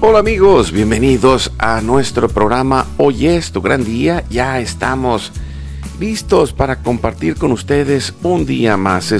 Hola amigos, bienvenidos a nuestro programa Hoy es tu gran día. Ya estamos listos para compartir con ustedes un día más.